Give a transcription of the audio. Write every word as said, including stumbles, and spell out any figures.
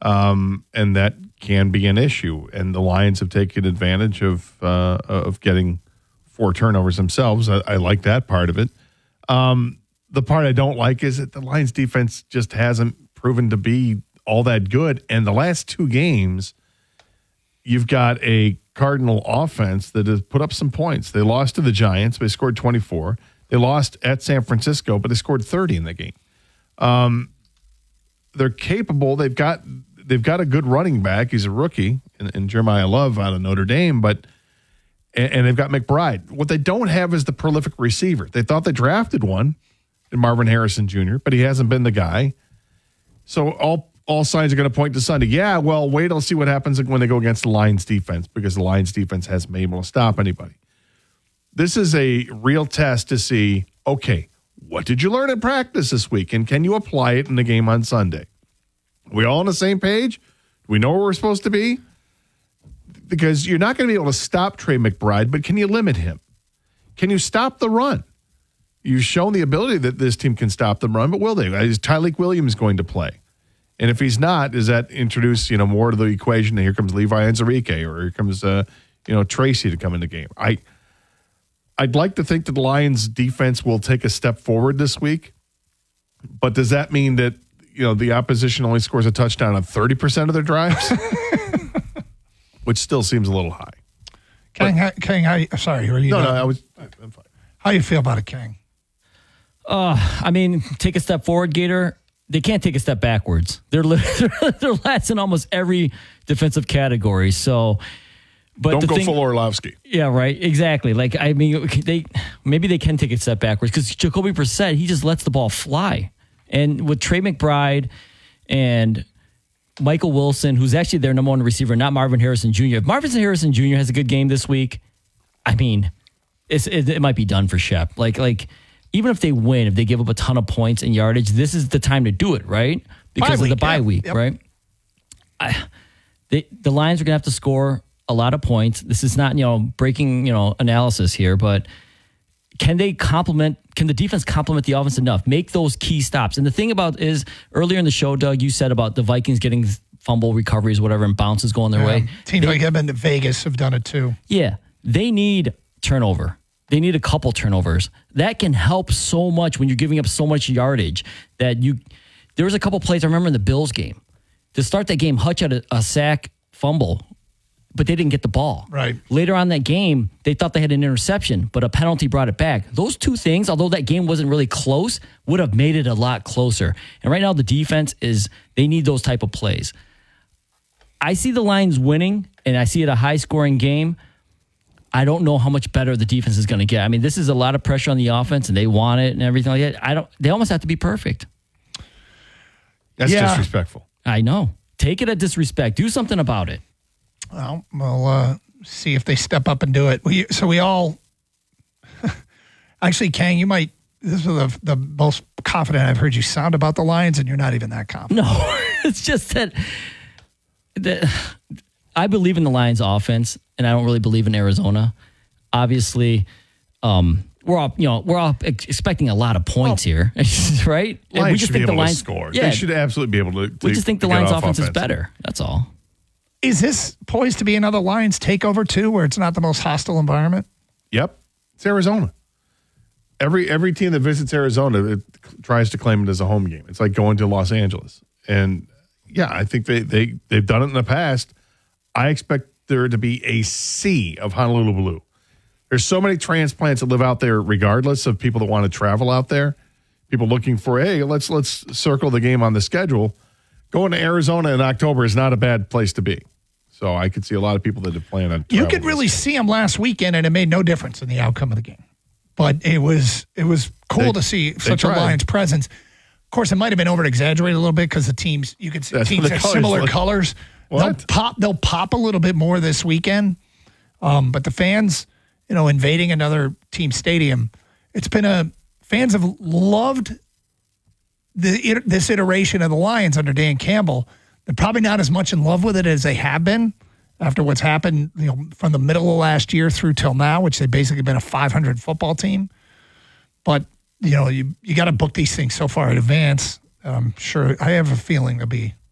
Um, and that can be an issue. And the Lions have taken advantage of uh, of getting four turnovers themselves. I, I like that part of it. Um, the part I don't like is that the Lions defense just hasn't proven to be all that good. And the last two games, you've got a Cardinal offense that has put up some points. They lost to the Giants. They scored twenty-four. They lost at San Francisco, but they scored thirty in the game. Um, they're capable. They've got they've got a good running back. He's a rookie, in, in Jeremiah Love out of Notre Dame, but and, and they've got McBride. What they don't have is the prolific receiver. They thought they drafted one in Marvin Harrison Junior, but he hasn't been the guy. So all all signs are going to point to Sunday. Yeah, well, wait till see what happens when they go against the Lions defense, because the Lions defense hasn't been able to stop anybody. This is a real test to see, okay, what did you learn in practice this week, and can you apply it in the game on Sunday? Are we all on the same page? Do we know where we're supposed to be? Because you're not going to be able to stop Trey McBride, but can you limit him? Can you stop the run? You've shown the ability that this team can stop the run, but will they? Is Tyleik Williams going to play? And if he's not, does that introduce, you know, more to the equation? Here comes Levi Onwuzurike, or here comes, uh, you know, Tracy to come in the game. I, I'd like to think that the Lions defense will take a step forward this week, but does that mean that, you know, the opposition only scores a touchdown on thirty percent of their drives? Which still seems a little high. King, how, King, how you, sorry, are you No, done? no, I was, I'm fine. How you feel about it, King? Uh, I mean, take a step forward, Gator. They can't take a step backwards. They're they're last in almost every defensive category. So, but don't the go thing, full Orlovsky. Yeah, right. Exactly. Like, I mean, they maybe they can take a step backwards because Jacoby Brissett, he just lets the ball fly, and with Trey McBride and Michael Wilson, who's actually their number one receiver, not Marvin Harrison Junior If Marvin Harrison Junior has a good game this week, I mean, it's, it, it might be done for Shep. Like like. Even if they win, if they give up a ton of points and yardage, this is the time to do it, right? Because bye of the week, bye yeah. week, Yep. right? I, they, the Lions are going to have to score a lot of points. This is not, you know, breaking, you know, analysis here, but can they complement, can the defense complement the offense enough? Make those key stops. And the thing about is, earlier in the show, Doug, you said about the Vikings getting fumble recoveries, whatever, and bounces going their Yeah. way. Teams They- like them in Vegas have done it too. Yeah, they need turnover. They need a couple turnovers. That can help so much when you're giving up so much yardage that you. There was a couple plays I remember in the Bills game. To start that game, Hutch had a, a sack fumble, but they didn't get the ball. Right. Later on that game, they thought they had an interception, but a penalty brought it back. Those two things, although that game wasn't really close, would have made it a lot closer. And right now the defense is, they need those type of plays. I see the Lions winning, and I see it a high-scoring game. I don't know how much better the defense is going to get. I mean, this is a lot of pressure on the offense, and they want it and everything like that. I don't. They almost have to be perfect. That's Yeah. disrespectful. I know. Take it as disrespect. Do something about it. Well, we'll uh, see if they step up and do it. We, so we all, actually, Kang, you might, this is the, the most confident I've heard you sound about the Lions, and you're not even that confident. No, it's just that, that I believe in the Lions offense, and I don't really believe in Arizona. Obviously, um, we're all, you know, we're all ex- expecting a lot of points here, right? And Lions we just should think be the able Lions to score. Yeah, They should absolutely be able to. to we just think the to get Lions off offense is offense. better. That's all. Is this poised to be another Lions takeover too, where it's not the most hostile environment? Yep, it's Arizona. Every every team that visits Arizona, it tries to claim it as a home game. It's like going to Los Angeles, and yeah, I think they they they've done it in the past. I expect there to be a sea of Honolulu Blue. There's so many transplants that live out there, regardless of people that want to travel out there. People looking for, hey, let's let's circle the game on the schedule. Going to Arizona in October is not a bad place to be. So I could see a lot of people that have planned on. You could really see them last weekend, and it made no difference in the outcome of the game. But it was it was cool They- to see they such a tried. Lions presence. Of course, it might have been over exaggerated a little bit because the teams you could see That's teams what the have colors similar look- colors. What? They'll pop they'll pop a little bit more this weekend. Um, but the fans, you know, invading another team stadium, it's been a fans have loved the this iteration of the Lions under Dan Campbell. They're probably not as much in love with it as they have been after what's happened, you know, from the middle of last year through till now, which they've basically been a five hundred football team. But, you know, you you got to book these things so far in advance. I'm sure I have a feeling they'll be